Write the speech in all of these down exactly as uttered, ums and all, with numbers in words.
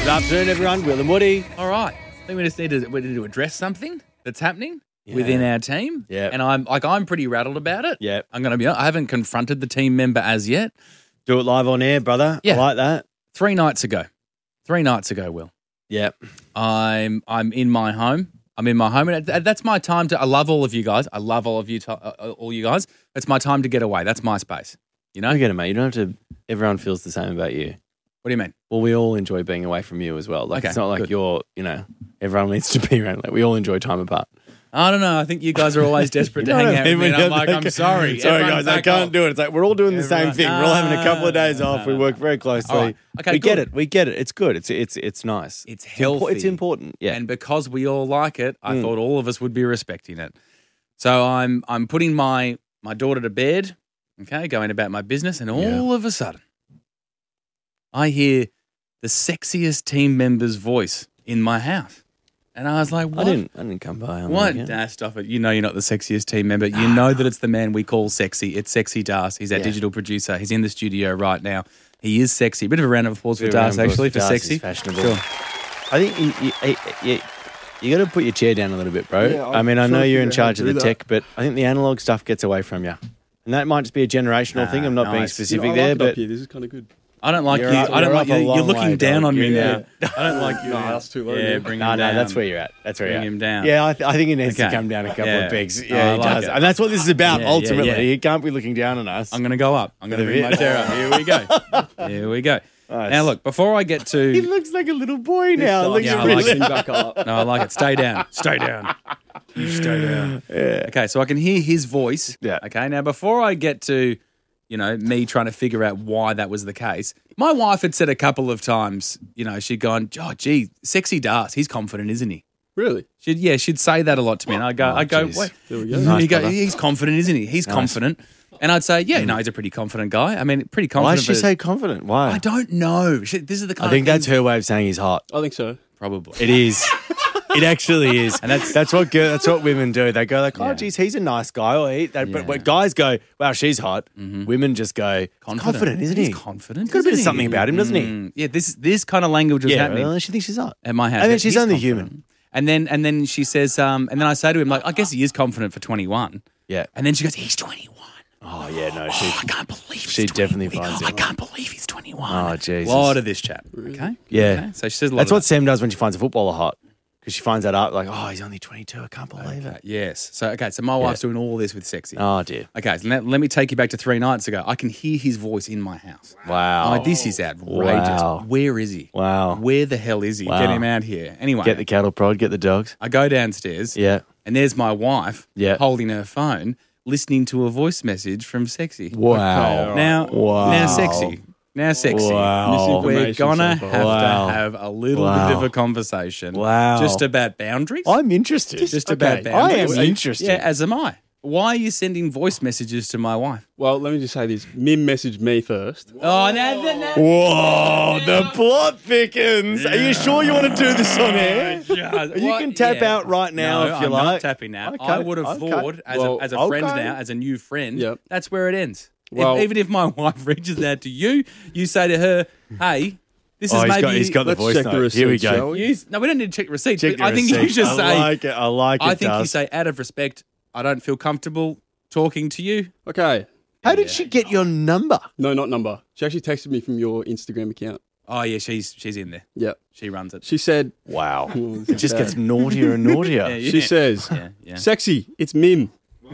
Good afternoon, everyone. Will and Woody. All right. I think we just need to, we need to address something that's happening Yeah. within our team. Yeah. And I'm like I'm pretty rattled about it. Yeah. I'm going to be honest. I haven't confronted the team member as yet. Do it live on air, brother. Yeah. I like that. Three nights ago. Three nights ago, Will. Yeah. I'm I'm in my home. I'm in my home, and that- that's my time to. I love all of you guys. I love all of you, to, uh, all you guys. It's my time to get away. That's my space. You know. I get it, mate. You don't have to. Everyone feels the same about you. What do you mean? Well, we all enjoy being away from you as well. Like Okay, it's not like good. you're. You know, everyone needs to be around. Like we all enjoy time apart. I don't know. I think you guys are always desperate to You know hang what out I with me. mean? And I'm like, Like, I'm sorry. Sorry, Everyone guys. I back can't off. do it. It's like we're all doing the same Everyone- thing. We're all having a couple of days No, off. no, We no, work no. very closely. All right. Okay, we get good. it. We get it. It's good. It's it's it's nice. It's impo- healthy. It's important. Yeah. And because we all like it, I Mm. thought all of us would be respecting it. So I'm I'm putting my my daughter to bed, okay, going about my business, and all Yeah. of a sudden, I hear the sexiest team member's voice in my house. And I was like, what? I didn't. I didn't come by. On What? that, yeah. Nah, stop it. You know you're not the sexiest team member. You know that it's the man we call sexy. It's Sexy Das. He's our Yeah. digital producer. He's in the studio right now. He is sexy. Bit of a round of applause for Bit of a Das, round of actually, applause for for Das. sexy. He's fashionable. Sure. I think you, you, you, you got to put your chair down a little bit, bro. Yeah, I'm I mean, I trying know to you're in figure out how charge to of the do that. tech, but I think the analog stuff gets away from you. And that might just be a generational Ah, thing. I'm not being nice. specific You know, I there, like it but up here. This is kind of good. I don't like You're you. up- I don't you're like up you. a You're long looking way, down dog. on me Yeah. now. I don't like you. No, that's too low, Yeah, isn't it? bring no, him no, down. that's where you're at. That's where Bring you're him at. down. Yeah, I, th- I think he needs Okay. to come down a couple Yeah. of pegs. Oh, Yeah, I he like does. it. And that's what this is about, Yeah, yeah, ultimately. yeah. He can't be looking down on us. I'm going to go up. I'm going to For the bring my vid. chair up. Here we go. Here we go. Nice. Now, look, before I get He to... looks like a little boy now. Look Yeah, at I him. like Sing it. back up. No, I like it. Stay down. Stay down. You stay down. Yeah. Okay, so I can hear his voice. Yeah. Okay, now before I get to, you know, me trying to figure out why that was the case, my wife had said a couple of times, you know, she'd gone, oh, gee, Sexy Das, he's confident, isn't he? Really? She'd, yeah, she'd say that a lot to me. And I'd go, Oh, I'd go, jeez. wait. There we go. And Nice, he'd go, brother. he's confident, isn't he? He's confident. And I'd say, yeah, no, he's a pretty confident guy. I mean, pretty confident. Why does she but- say confident? Why? I don't know. She, this is the kind I think of that's thing- her way of saying he's hot. I think so. Probably. It is. It actually is, and that's that's what girl, that's what women do. They go like, "Oh, Yeah. geez, he's a nice guy." Or he, they, Yeah. But when guys go, "Wow, she's hot," women just go, Confident. "Confident, isn't he? He's confident. He's got a bit of isn't something he? about him, doesn't he?" Mm, yeah, this this kind of language was Yeah, happening well, she thinks she's hot. at my house. I mean, Yeah, she's he's only confident. human. And then and then she says, um, and then I say to him, like, I guess he is confident for twenty-one. Yeah. And then she goes, he's twenty-one. Oh yeah, no, Oh, she. I can't believe he's she definitely twenty-one. finds I it. can't believe he's twenty-one. Oh, Jesus. A lot of this chat. Okay. Yeah. Okay? So she says a lot That's of what Sam does when she finds a footballer hot, because she finds that out like, "Oh, he's only twenty-two. I can't believe that. it." Yes. So okay. So my wife's doing all this with Sexy. Oh dear. Okay. So let, let me take you back to three nights ago. I can hear his voice in my house. Wow. I'm like, this is outrageous. Wow. Where is he? Wow. Where the hell is he? Wow. Get him out here. Anyway, Get the cattle prod. Get the dogs. I go downstairs. Yeah. And there's my wife Yeah. holding her phone, listening to a voice message from Sexy. Wow. Now, Wow. now Sexy. Now Sexy. Wow. We're Misinformation gonna so far. have Wow. to have a little Wow. bit of a conversation. Wow. Just about boundaries. I'm interested. Just about Okay, boundaries. I am interested. Yeah, as am I. Why are you sending voice messages to my wife? Well, let me just say this. Mim messaged me first. Oh, no, no, no. Whoa, the plot thickens. Are you sure you want to do this on air? You can tap out right now No, if you I'm like. not tapping out. Okay, I would have okay. thought, as Well, a, as a friend okay. now, as a new friend, Yep. that's where it ends. If- Well- even if my wife reaches out to you, you say to her, hey, this is Oh, he's maybe... got, he's got the Let's voice check the note. Here we receipts, go. shall we? you, no, we don't need to check receipts. Check but I the think you receipts. should I say... like it. I like it. I think you Dust. say, out of respect, I don't feel comfortable talking to you. Okay. How did she get your number? No, not number. She actually texted me from your Instagram account. Oh, yeah, she's she's in there. Yep. She runs it. She said, Wow. Oh, It just gets naughtier and naughtier. Yeah, she says, Yeah, yeah. sexy, it's Mim.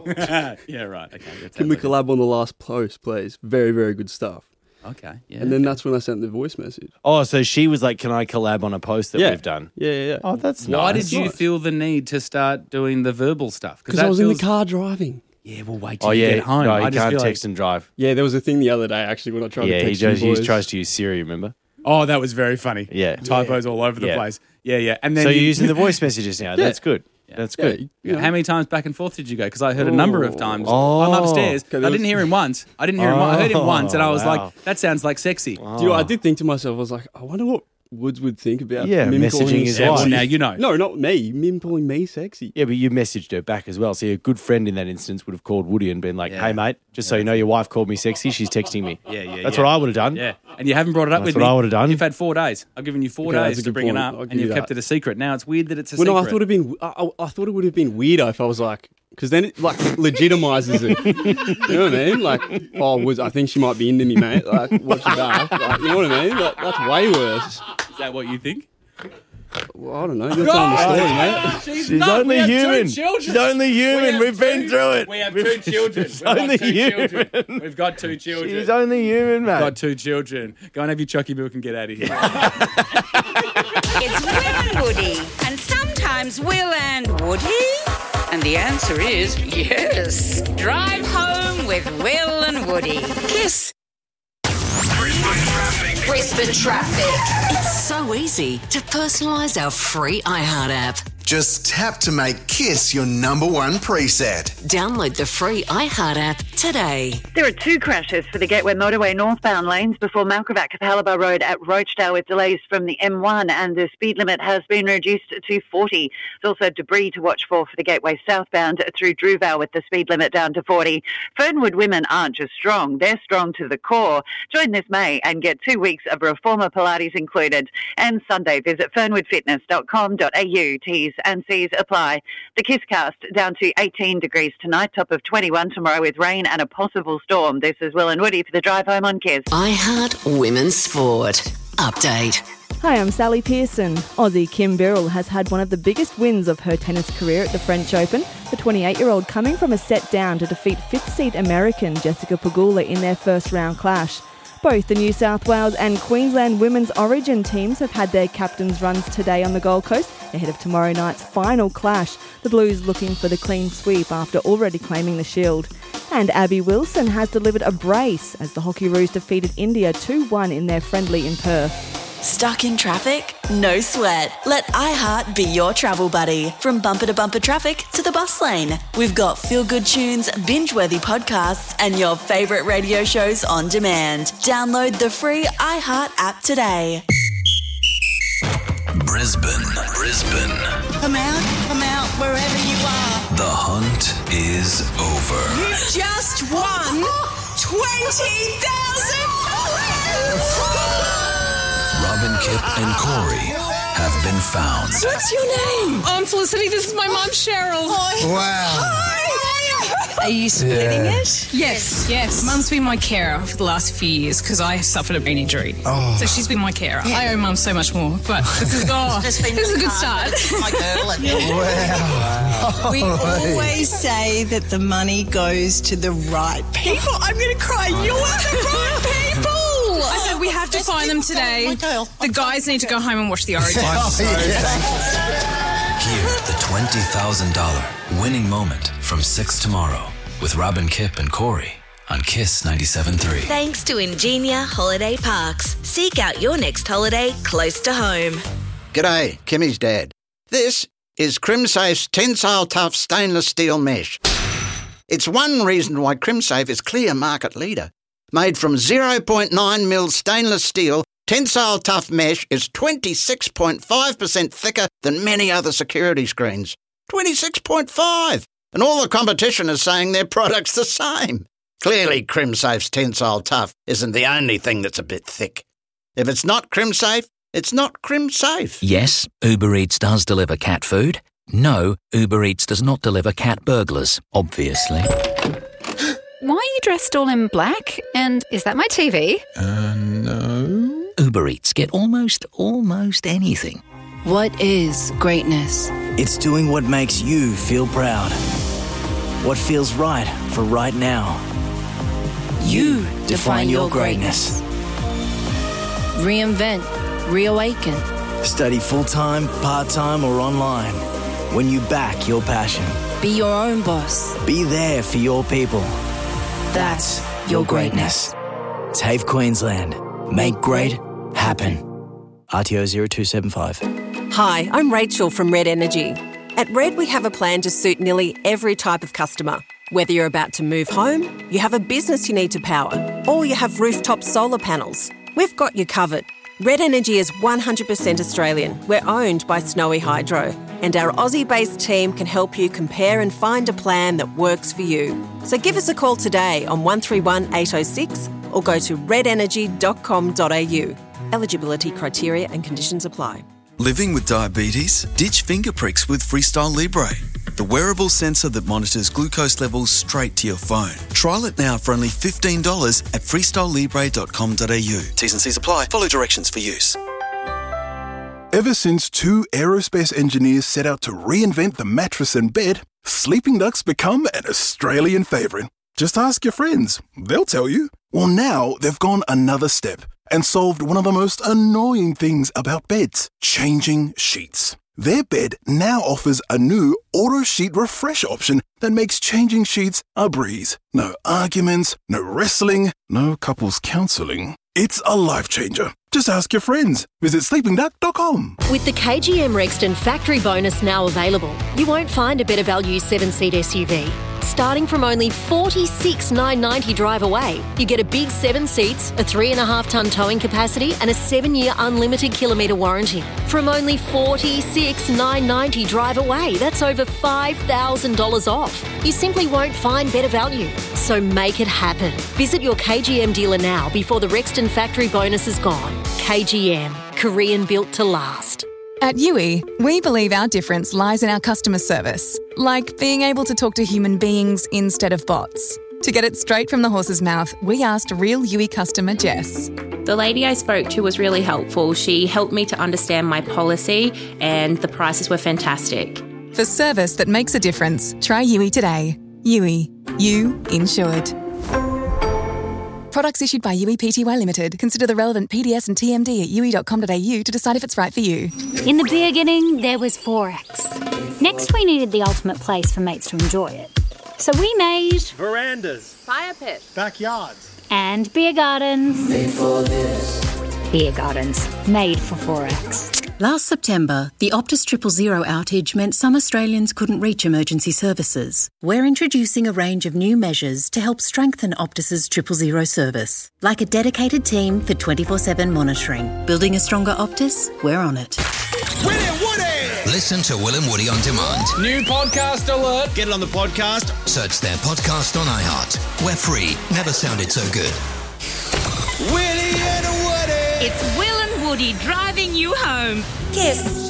yeah, right. Okay. that's Can we it. collab on the last post, please? Very, very good stuff. Okay, yeah. And then that's when I sent the voice message. Oh, so she was like, can I collab on a post that Yeah. we've done? Yeah, yeah, yeah. Oh, that's Why nice. did you Nice. feel the need to start doing the verbal stuff? Because I was in feels- the car driving. Yeah, we'll wait till Oh, you yeah. get home. No, I he just can't feel text like, and drive. Yeah, there was a thing the other day actually when I tried Yeah, to he, text does, you he boys. tries to use Siri, remember? oh, that was very funny. Yeah. Typos all over the Yeah. place. Yeah, yeah. And then So you, you're using the voice messages now. That's good. That's Yeah, good. you know. How many times back and forth did you go? Because I heard a number of times. Oh. I'm upstairs. Okay, I there didn't was- hear him once. I didn't hear him. Once. I heard him Oh, once, and I was wow. like, "That sounds like sexy." Do you know, I did think to myself, I was like, I wonder what Woods would think about Yeah, Mim messaging calling his her wife. sexy. Now you know. No, not me. Mim calling me sexy. Yeah, but you messaged her back as well. So a good friend in that instance would have called Woody and been like, Yeah. hey, mate, just so you know, your wife called me sexy. She's texting me. Yeah, yeah, That's yeah. what I would have done. Yeah, and you haven't brought it up That's with what me. I would have done. You've had four days. I've given you four Okay, that's days a to good bring it point. up, I'll give and you you've kept that. it a secret. Now it's weird that it's a Well, secret. no, I thought it'd been. I, I, I thought it would have been weirder if I was like, because then it like legitimizes it. You know what I mean? Like, oh, was I think she might be into me, mate? Like, watch your back. Like, you know what I mean? Like, that's way worse. Is that what you think? Well, I don't know. You're telling the story, mate. She's, She's not. only We have human. Two children. She's only human. have We've been two- through it. We have We've- two children. She's We've got only two human. children. We've got two children. She's only human, We've got mate. two children. Go and have your chucky milk and get out of here. It's Will and Woody. And sometimes Will and Woody? And the answer is yes. Drive home with Will and Woody. Kiss. Brisbane Traffic. It's so easy to personalise our free iHeart app. Just tap to make Kiss your number one preset. Download the free iHeart app today. There are two crashes for the Gateway Motorway northbound lanes before Malkravac Capalaba Road at Rochdale with delays from the M one, and the speed limit has been reduced to forty. There's also debris to watch for for the Gateway southbound through Drewvale with the speed limit down to forty. Fernwood women aren't just strong, they're strong to the core. Join this May and get two weeks of Reformer Pilates included. And Sunday, visit fernwood fitness dot com dot a u. T's and C's apply. The Kisscast down to eighteen degrees tonight, top of twenty-one tomorrow with rain and a possible storm. This is Will and Woody for the drive home on Kiss. iHeart Women's Sport. Update. Hi, I'm Sally Pearson. Aussie Kim Birrell has had one of the biggest wins of her tennis career at the French Open. The twenty-eight-year-old coming from a set down to defeat fifth-seed American Jessica Pegula in their first-round clash. Both the New South Wales and Queensland Women's Origin teams have had their captains' runs today on the Gold Coast ahead of tomorrow night's final clash. The Blues looking for the clean sweep after already claiming the shield. And Abby Wilson has delivered a brace as the Hockeyroos defeated India two one in their friendly in Perth. Stuck in traffic? No sweat. Let iHeart be your travel buddy. From bumper to bumper traffic to the bus lane. We've got feel-good tunes, binge-worthy podcasts, and your favourite radio shows on demand. Download the free iHeart app today. Brisbane, Brisbane. Come out, come out, wherever you are. The hunt is over. You just won twenty thousand dollars! Robin, Kip, and Corey have been found. What's your name? I'm Felicity. This is my mum, Cheryl. Hi. Wow. Hi. Are you splitting Yeah. it? Yes, yes. Mum's been my carer for the last few years because I suffered a brain injury. Oh. So she's been my carer. I owe Mum so much more, but this is, oh, Just been this is a good hard. start. My girl. And Wow. we always say that the money goes to the right people. I'm going to cry. You're the right people. I said we have to find them today. My girl. The guys need to go home and watch the Origin. I'm so Hear the twenty thousand dollars winning moment from six tomorrow with Robin, Kip, and Corey on Kiss ninety-seven point three. Thanks to Ingenia Holiday Parks. Seek out your next holiday close to home. G'day, Kimmy's dad. This is Crimsafe's Tensile Tough Stainless Steel Mesh. It's one reason why Crimsafe is clear market leader. Made from zero point nine mil stainless steel, Tensile Tough Mesh is twenty-six point five percent thicker than many other security screens. twenty-six point five! And all the competition is saying their product's the same. Clearly, Crimsafe's Tensile Tough isn't the only thing that's a bit thick. If it's not Crimsafe, it's not Crimsafe. Yes, Uber Eats does deliver cat food. No, Uber Eats does not deliver cat burglars, obviously. Why are you dressed all in black? And is that my T V? Uh, no. Uber Eats get almost, almost anything. What is greatness? It's doing what makes you feel proud. What feels right for right now. You define your greatness. Reinvent. Reawaken. Study full-time, part-time, or online. When you back your passion. Be your own boss. Be there for your people. That's your greatness. TAFE Queensland. Make great happen. R T O zero two seven five. Hi, I'm Rachel from Red Energy. At Red, we have a plan to suit nearly every type of customer. Whether you're about to move home, you have a business you need to power, or you have rooftop solar panels, we've got you covered. Red Energy is one hundred percent Australian. We're owned by Snowy Hydro. And our Aussie-based team can help you compare and find a plan that works for you. So give us a call today on one three one eight oh six or go to red energy dot com dot a u. Eligibility criteria and conditions apply. Living with diabetes? Ditch finger pricks with Freestyle Libre, the wearable sensor that monitors glucose levels straight to your phone. Trial it now for only fifteen dollars at freestyle libre dot com dot a u. T's and C's apply. Follow directions for use. Ever since two aerospace engineers set out to reinvent the mattress and bed, sleeping ducks become an Australian favourite. Just ask your friends. They'll tell you. Well, now they've gone another step and solved one of the most annoying things about beds, changing sheets. Their bed now offers a new auto sheet refresh option that makes changing sheets a breeze. No arguments, no wrestling, no couples counselling. It's a life changer. Just ask your friends. Visit sleeping duck dot com. With the K G M Rexton factory bonus now available, you won't find a better value seven-seat S U V. Starting from only forty-six thousand nine hundred ninety drive away, you get a big seven seats, a three and a half tonne towing capacity and a seven-year unlimited kilometre warranty. From only forty-six thousand nine hundred ninety drive away, that's over five thousand dollars off. You simply won't find better value. So make it happen. Visit your K G M dealer now before the Rexton factory bonus is gone. K G M, Korean built to last. At U I, we believe our difference lies in our customer service, like being able to talk to human beings instead of bots. To get it straight from the horse's mouth, we asked real U I customer Jess. The lady I spoke to was really helpful. She helped me to understand my policy and the prices were fantastic. For service that makes a difference, try U I today. U I, you insured. Products issued by U I P T Y Limited. Consider the relevant P D S and T M D at u i dot com dot a u to decide if it's right for you. In the beginning, there was Forex. Next, we needed the ultimate place for mates to enjoy it. So we made verandas, fire pits, backyards, and beer gardens. Made for this. Beer gardens, made for Forex. Last September, the Optus Triple Zero outage meant some Australians couldn't reach emergency services. We're introducing a range of new measures to help strengthen Optus's Triple Zero service, like a dedicated team for twenty-four seven monitoring. Building a stronger Optus? We're on it. Will and Woody! Listen to Will and Woody on demand. New podcast alert. Get it on the podcast. Search their podcast on iHeart. We're free. Never sounded so good. Willie and Woody! It's Will and Woody driving you home. Kiss.